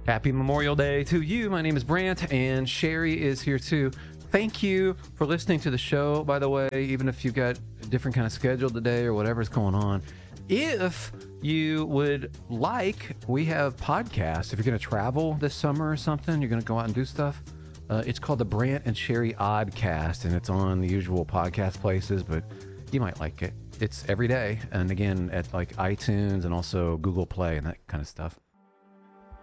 Happy Memorial Day to you. My name is Brant, and Sherry is here too. Thank you for listening to the show, by the way, even if you've got a different kind of schedule today or whatever's going on. If you would like, we have podcasts. If you're going to travel this summer or something, you're going to go out and do stuff. It's called the Brant and Sherry Oddcast, and it's on the usual podcast places, but you might like it. It's every day, and again, at like iTunes and also Google Play and that kind of stuff.